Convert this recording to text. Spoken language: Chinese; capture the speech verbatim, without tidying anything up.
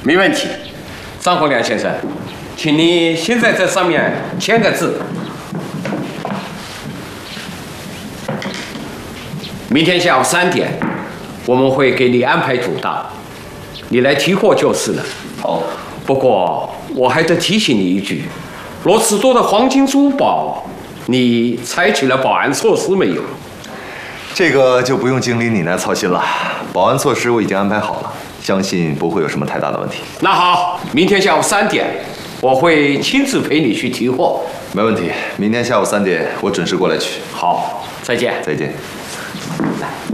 没问题。张洪良先生，请你先在这上面签个字。明天下午三点，我们会给你安排主档，你来提货就是了。 好。 不过我还得提醒你一句，罗斯多的黄金珠宝，你采取了保安措施没有？ 这个就不用经理你来操心了，保安措施我已经安排好了，相信不会有什么太大的问题。 那好，明天下午三点，我会亲自陪你去提货。 没问题，明天下午三点我准时过来取。 好，再见。 再见。 来。